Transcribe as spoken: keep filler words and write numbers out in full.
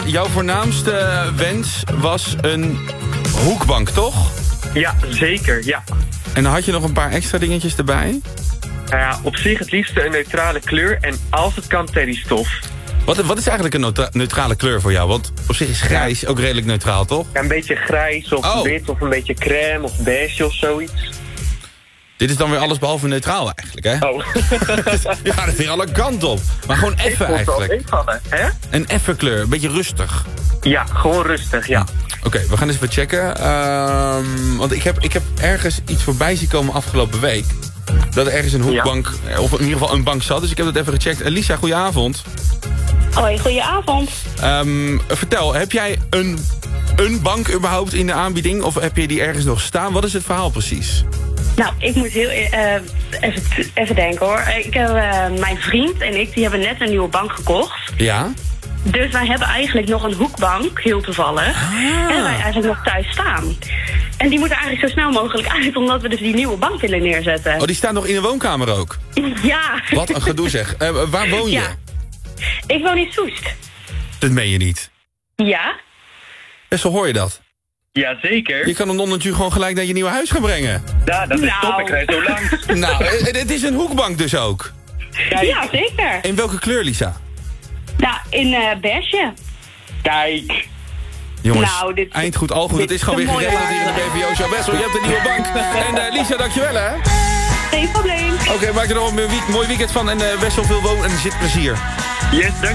jouw voornaamste wens was een hoekbank, toch? Ja, zeker, ja. En dan had je nog een paar extra dingetjes erbij? Nou ja, op zich het liefste een neutrale kleur en als het kan terrystof. Wat, wat is eigenlijk een neutra- neutrale kleur voor jou? Want op zich is grijs ook redelijk neutraal, toch? Ja, een beetje grijs of Oh. wit of een beetje crème of beige of zoiets. Dit is dan weer alles behalve neutraal eigenlijk, hè? Oh. Je gaat het weer alle kanten op. Maar gewoon Ik effen vond het wel eigenlijk. meevallen, hè? Een effen kleur, een beetje rustig. Ja, gewoon rustig, ja. Oké, we gaan eens even checken. Ehm, want ik heb, ik heb ergens iets voorbij zien komen afgelopen week. Dat er ergens een hoekbank, of in ieder geval een bank zat. Dus ik heb dat even gecheckt. Elisa, goedenavond. Hoi, goedenavond. Ehm, vertel, heb jij een, een bank überhaupt in de aanbieding? Of heb je die ergens nog staan? Wat is het verhaal precies? Nou, ik moet heel uh, even, even denken hoor. Ik heb, uh, mijn vriend en ik die hebben net een nieuwe bank gekocht. Ja? Dus wij hebben eigenlijk nog een hoekbank, heel toevallig. Ah. En wij eigenlijk nog thuis staan. En die moeten eigenlijk zo snel mogelijk uit, omdat we dus die nieuwe bank willen neerzetten. Oh, die staat nog in de woonkamer ook? Ja. Wat een gedoe zeg. Uh, waar woon je? Ja. Ik woon in Soest. Dat meen je niet. Ja. En zo hoor je dat. Jazeker. Je kan een nonnetje gewoon gelijk naar je nieuwe huis gaan brengen. Ja, dat is Nou. top. Ik rijd zo langs. Nou, het het is een hoekbank dus ook. Kijk, Ja, zeker. In welke kleur, Lisa? Nou, in uh, beige. kijk. Jongens, Nou, dit- eind goed, al goed. dit Het is is gewoon weer een mooie geregeld hier in de B V O-show. Wessel, je hebt een nieuwe bank. En uh, Lisa, dankjewel hè. Geen probleem. Oké, maak er nog een week- mooi weekend van. En uh, Wessel, veel woon en zit plezier. Yes, dank